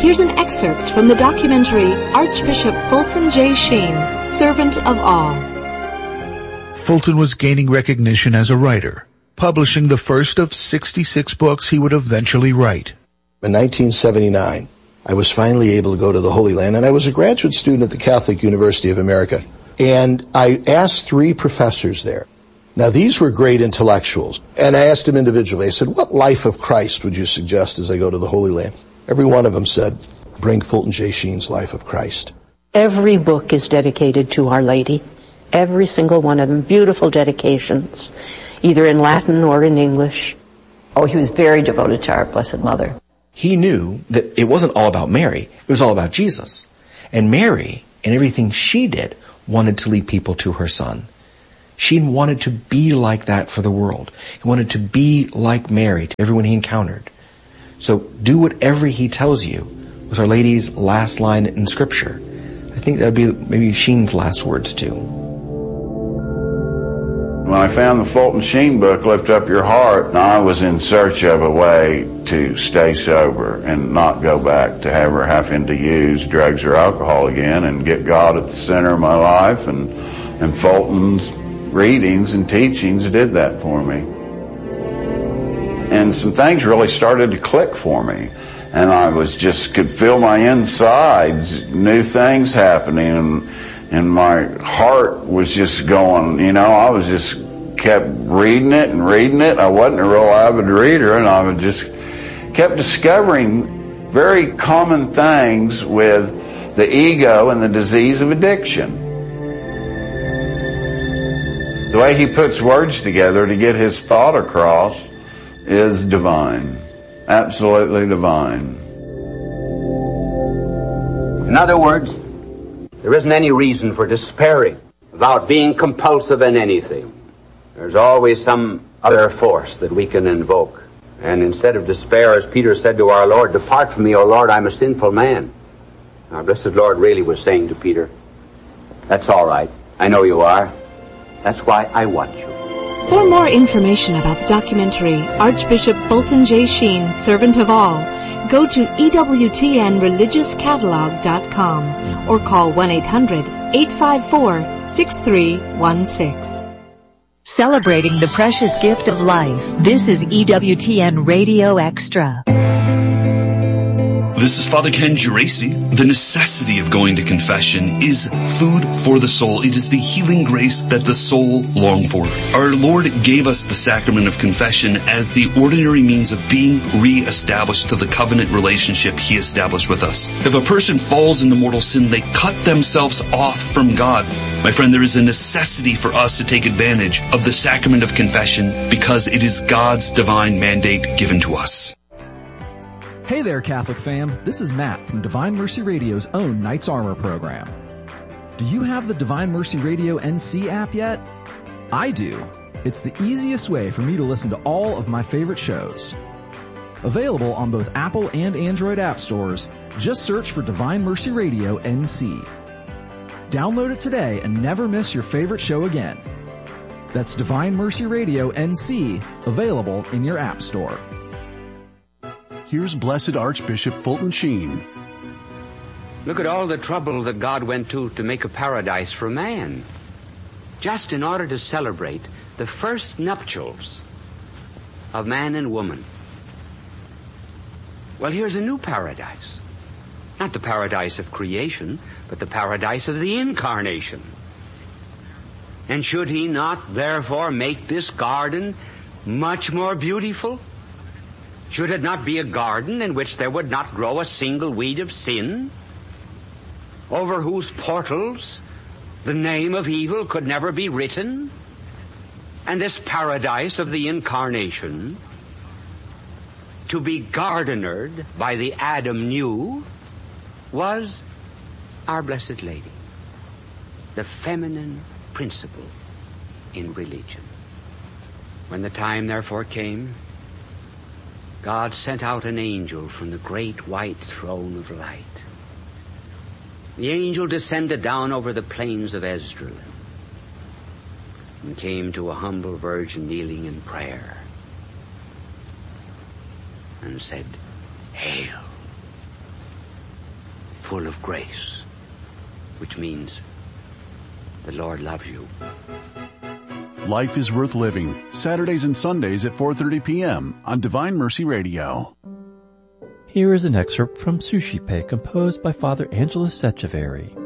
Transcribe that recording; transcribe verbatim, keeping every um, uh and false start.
Here's an excerpt from the documentary Archbishop Fulton J. Sheen, Servant of All. Fulton was gaining recognition as a writer, publishing the first of sixty-six books he would eventually write. In nineteen seventy-nine, I was finally able to go to the Holy Land, and I was a graduate student at the Catholic University of America. And I asked three professors there. Now, these were great intellectuals. And I asked them individually, I said, what life of Christ would you suggest as I go to the Holy Land? Every one of them said, bring Fulton J. Sheen's Life of Christ. Every book is dedicated to Our Lady. Every single one of them. Beautiful dedications, either in Latin or in English. Oh, he was very devoted to our Blessed Mother. He knew that it wasn't all about Mary. It was all about Jesus. And Mary, and everything she did, wanted to lead people to her Son. She wanted to be like that for the world. He wanted to be like Mary to everyone he encountered. So do whatever he tells you was Our Lady's last line in Scripture. I think that would be maybe Sheen's last words too. When I found the Fulton Sheen book, Lift Up Your Heart, I was in search of a way to stay sober and not go back to ever having to use drugs or alcohol again, and get God at the center of my life. And, and Fulton's readings and teachings did that for me. And some things really started to click for me. And I was just, could feel my insides, new things happening, and, and my heart was just going, you know, I was just kept reading it and reading it. I wasn't a real avid reader, and I would just kept discovering very common things with the ego and the disease of addiction. The way he puts words together to get his thought across is divine. Absolutely divine. In other words, there isn't any reason for despairing about being compulsive in anything. There's always some other force that we can invoke. And instead of despair, as Peter said to our Lord, depart from me, O Lord, I'm a sinful man. Our blessed Lord really was saying to Peter, that's all right. I know you are. That's why I want you. For more information about the documentary Archbishop Fulton J. Sheen, Servant of All, go to E W T N religious catalog dot com or call one eight hundred eight five four six three one six. Celebrating the precious gift of life, this is E W T N Radio Extra. This is Father Ken Geraci. The necessity of going to confession is food for the soul. It is the healing grace that the soul longs for. Our Lord gave us the sacrament of confession as the ordinary means of being re-established to the covenant relationship He established with us. If a person falls into mortal sin, they cut themselves off from God. My friend, there is a necessity for us to take advantage of the sacrament of confession because it is God's divine mandate given to us. Hey there, Catholic fam. This is Matt from Divine Mercy Radio's own Knights Armor program. Do you have the Divine Mercy Radio N C app yet? I do. It's the easiest way for me to listen to all of my favorite shows. Available on both Apple and Android app stores, just search for Divine Mercy Radio N C. Download it today and never miss your favorite show again. That's Divine Mercy Radio N C, available in your app store. Here's Blessed Archbishop Fulton Sheen. Look at all the trouble that God went to to make a paradise for man, just in order to celebrate the first nuptials of man and woman. Well, here's a new paradise. Not the paradise of creation, but the paradise of the incarnation. And should He not, therefore, make this garden much more beautiful? Should it not be a garden in which there would not grow a single weed of sin, over whose portals the name of evil could never be written? And this paradise of the incarnation, to be gardenered by the Adam new, was our Blessed Lady, the feminine principle in religion. When the time therefore came, God sent out an angel from the great white throne of light. The angel descended down over the plains of Esdraelon and came to a humble virgin kneeling in prayer and said, Hail, full of grace, which means the Lord loves you. Life is Worth Living, Saturdays and Sundays at four thirty p.m. on Divine Mercy Radio. Here is an excerpt from Sushi Pay composed by Father Angelos Sechevari.